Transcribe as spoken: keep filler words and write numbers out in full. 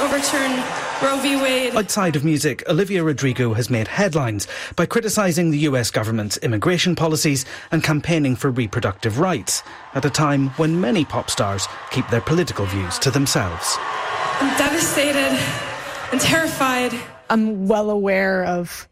overturn Roe v. Wade. Outside of music, Olivia Rodrigo has made headlines by criticising the U S government's immigration policies and campaigning for reproductive rights, at a time when many pop stars keep their political views to themselves. I'm devastated and terrified. I'm well aware of